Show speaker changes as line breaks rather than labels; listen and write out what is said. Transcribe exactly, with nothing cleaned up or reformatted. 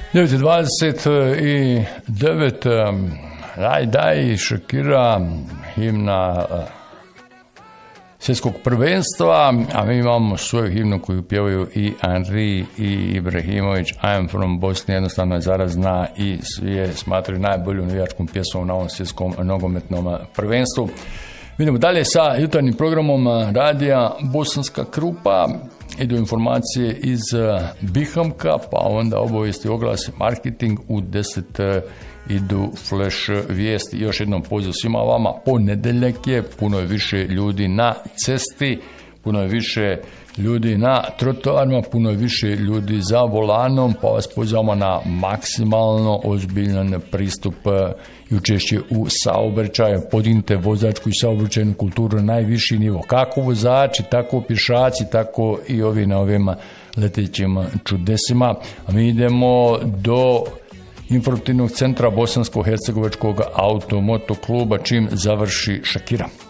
devet dvadeset devet, daj, daj, Shakira, himna svjetskog prvenstva, a mi imamo svoju himnu koju pjevaju i Henry i Ibrahimović, I am from Bosnia, jednostavno je zarazna i svi je smatraju najbolju navijačkom pjesmom na ovom svjetskom nogometnom prvenstvu. Vidimo dalje sa jutarnjim programom radija Bosanska Krupa. Idu informacije iz Bihamka, pa onda obavijesti, oglasi, marketing. U deset idu flash vijesti. Još jednom poziv svima vama. Ponedeljak je, puno je više ljudi na cesti, puno je više ljudi na trotoarima, puno je više ljudi za volanom, pa vas pozivamo na maksimalno ozbiljan pristup i učešće u saobraćaju. Podignite vozačku i saobraćajnu kulturu na najviši nivo. Kako vozači, tako pješaci, tako i ovi na ovim letećim čudesima. A mi idemo do informativnog centra Bosansko-hercegovačkog automoto kluba čim završi Shakira.